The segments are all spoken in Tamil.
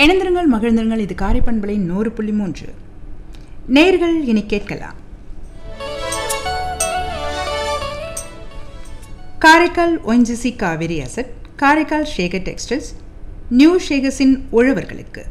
இணைந்திருங்கள், மகிழ்ந்திருங்கள். இது காரைப்பண்பலை 100.3. நேயர்கள் இனி கேட்கலாம். Karaikal ONGC Kaveri asset, Karaikal Shekar textiles, new ஷேகர்ஸின் உழவர்களுக்கு.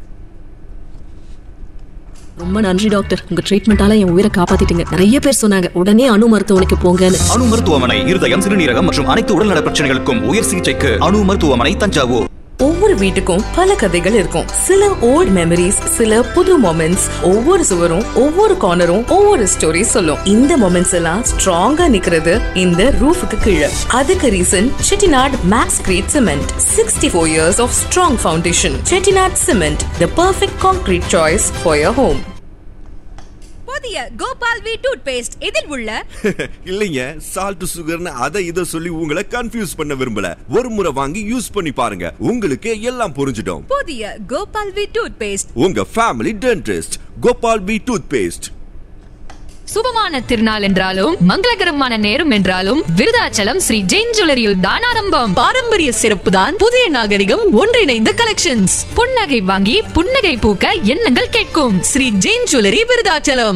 ரொம்ப நன்றி டாக்டர், உங்க ட்ரீட்மெண்டால என் உயிரை காப்பாத்திட்டீங்க. நிறைய பேர் சொன்னாங்க உடனே அணு மருத்துவமனைக்கு போங்கன்னு. அணு மருத்துவமனை இருதயம், சிறுநீரகம் மற்றும் அனைத்து உடல்நல பிரச்சனைகளுக்கும் உயர் சிகிச்சைக்கு அணு மருத்துவமனை, தஞ்சாவூர். ஒவ்வொரு வீட்டுக்கும் பல கதைகள் இருக்கும். சில ஓல்ட் மெமரிஸ், சில புது மொமெண்ட்ஸ். ஒவ்வொரு சுவரும், ஒவ்வொரு கார்னரும் ஒவ்வொரு ஸ்டோரி சொல்லும். இந்த மொமெண்ட்ஸ் எல்லாம் ஸ்ட்ராங்கா நிக்கிறது இந்த ரூஃபுக்கு கீழே. அதுக்கு reason Chettinad maths great cement. 64 years of strong foundation. Chettinad cement, the perfect concrete choice for your home. புதிய கோபால் வி டூத் பேஸ்ட் இதில் உள்ள இல்லைங்க, சால்ட் சுகர்னு அதை இதை சொல்லி உங்களை கன்ஃபியூஸ் பண்ண விரும்பல. ஒரு முறை வாங்கி யூஸ் பண்ணி பாருங்க, உங்களுக்கு எல்லாம் புரிஞ்சிடும். புதிய கோபால் வி டூத் பேஸ்ட், உங்க family dentist. Gopal we tooth paste. சுபமான திருநாள் என்றாலும் மங்களகரமான நேரம் என்றாலும் விருதாச்சலம் ஸ்ரீ ஜெயின் ஜுவல்லரியில் தான் ஆரம்பம். பாரம்பரிய சிறப்பு தான் புதிய நாகரிகம் ஒன்றிணைந்த கலெக்ஷன்ஸ். புன்னகை வாங்கி புன்னகை பூக்க எண்ணங்கள் கேட்கும். ஸ்ரீ ஜெயின் ஜுவல்லரி, விருதாச்சலம்.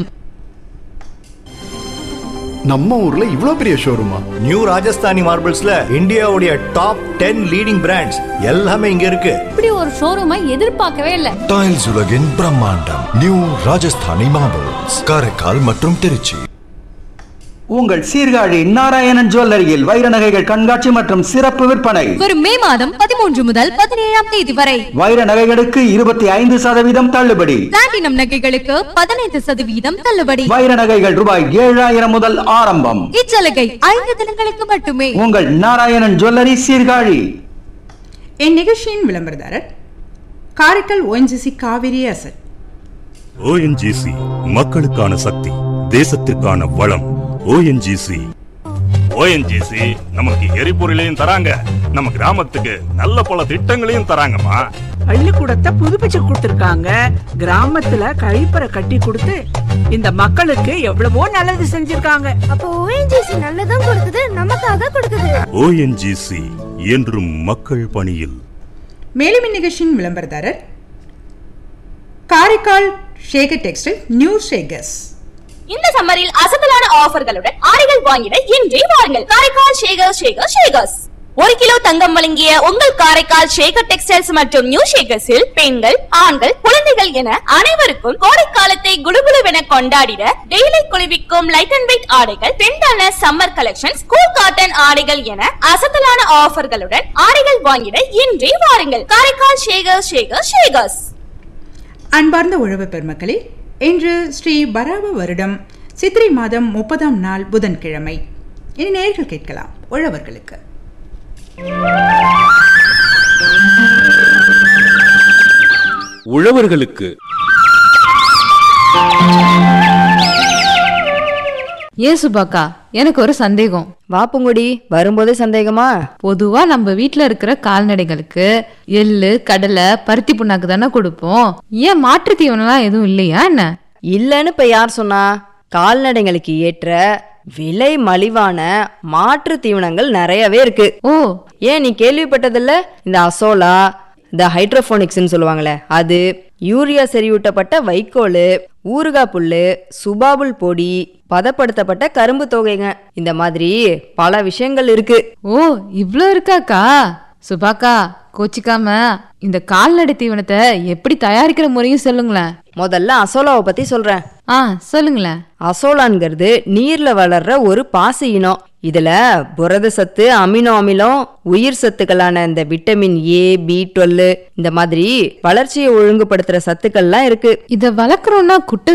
நம்ம ஊர்ல இவ்ளோ பெரிய ஷோரூமா? நியூ ராஜஸ்தானி மார்பிள்ஸ்ல இந்தியாவுடைய டாப் 10 லீடிங் பிராண்ட்ஸ் எல்லாமே இங்க இருக்கு. இப்படி ஒரு ஷோரூமை எதிர்பார்க்கவே இல்ல. டைல்ஸ் உலகின் பிரம்மாண்டம் நியூ ராஜஸ்தானி மார்பிள்ஸ், காரைக்கால் மற்றும் திருச்சி. உங்கள் சீர்காழி நாராயணன் ஜுவல்லரியில் வைர நகைகள் கண்காட்சி மற்றும் சிறப்பு விற்பனை வரும் மே மாதம் 13 முதல் 17ஆம் தேதி வரை. வைர நகைகளுக்கு 25% தள்ளுபடி. பிளாட்டினம் நகைகளுக்கு 15% தள்ளுபடி. வைர நகைகள் ரூபாய் 7000 முதல் ஆரம்பம். இச்சலுகை 5 தினங்களுக்கு மட்டுமே. உங்கள் நாராயணன் ஜுவல்லரி, சீர்காழி. இந்நிகழ்ச்சியின் விளம்பரதாரர் Karaikal ONGC Kaveri asset. ONGC மக்களுக்கான சக்தி, தேசத்திற்கான வளம். ONGC நமக்கு எரிபொருளையும் தராங்க, நம்ம கிராமத்துக்கு நல்ல பல திட்டங்களையும் தராங்கம்மா. பள்ளிக்கூடத்தை புதுப்பிச்சு கொடுத்திருக்காங்க, கிராமத்துல கழிப்பறை கட்டி கொடுத்து இந்த மக்களுக்கு எவ்வளவோ நல்லது செஞ்சிருக்காங்க. அப்போ ONGC நல்லதும் கொடுக்குது, நமக்காக கொடுக்குது. ONGC என்றும் மக்கள் பணியில். மேலும் இந்நிகழ்ச்சியின் விளம்பரதாரர் காரைக்கால் ஷேகர் டெக்ஸ்டைல், நியூ ஷேகர்ஸ். இந்த சம்மரில் அசத்தலான ஆஃபர்களுடன் ஆடைகள் வாங்கிட இன்றே வாருங்கள். காரைக்கால் ஷேகர்ஸ். 1 கிலோ தங்கம் வழங்கிய உங்கள் காரைக்கால் ஷேகர் டெக்ஸ்டைல்ஸ் மற்றும் நியூ ஷேகர்ஸில் பெண்கள், ஆண்கள், குழந்தைகள் என அனைவருக்கும் கோடைக்காலத்தை குளுகுளுவென கொண்டாடிட டெய்லி குளிர்விக்கும் லைட் அண்ட் வெயிட் ஆடைகள், பெண்டான சம்மர் கலெக்ஷன்ஸ், கூல் காட்டன் ஆடைகள் என அசத்தலான ஆஃபர்களுடன் ஆடைகள் வாங்கிட இன்றே வாருங்கள். காரைக்கால் ஷேகர்ஸ். அன்பார்ந்த உழவு பெருமக்களே, இன்று ஸ்ரீ பராவ வருடம் சித்திரை மாதம் 30ஆம் நாள் புதன்கிழமை. இனி நேயர்கள் கேட்கலாம் உழவர்களுக்கு. உழவர்களுக்கு ஏசுபாக்கா, எனக்கு ஒரு சந்தேகம். வாப்புங்குடி, வரும்போதே சந்தேகமா? பொதுவா நம்ம வீட்டுல இருக்கிற கால்நடைகளுக்கு எள்ளு, கடலை, பருத்தி புண்ணாக்கு தானே கொடுப்போம். ஏன் மாற்று தீவனம் எதுவும் இல்லையா என்ன? இல்லன்னு இப்ப யார் சொன்னா? கால்நடைகளுக்கு ஏற்ற விலை மலிவான மாற்று தீவனங்கள் நிறையவே இருக்கு. ஓ, ஏன் நீ கேள்விப்பட்டதில்ல? இந்த அசோலா, இந்த ஹைட்ரோபோனிக்ஸ்ன்னு சொல்லுவாங்களே அது, யூரியா செறிவூட்டப்பட்ட வைக்கோல், ஊறுகாய் புல்லு, சுபாபுல் பொடி, பதப்படுத்தப்பட்ட கரும்பு தொகைங்க, இந்த மாதிரி பல விஷயங்கள் இருக்கு. ஓ, இவ்ளோ இருக்காக்கா? சுபாக்கா, கோச்சிக்காம இந்த கால்நடை தீவனத்தை எப்படி தயாரிக்கிற முறையும் சொல்லுங்களேன். முதல்ல அசோலாவை பத்தி சொல்றேன். சொல்லுங்களேன். அசோலான்கிறது நீர்ல வளர்ற ஒரு பாசி இனம். இதுல புரத சத்து, அமினோ அமிலம், உயிர் சத்துக்களான இந்த விட்டமின் A, B12 இந்த மாதிரி வளர்ச்சியை ஒழுங்குபடுத்துற சத்துக்கள்லாம் இருக்கு. இத வளர்க்கறோம்னா குட்டை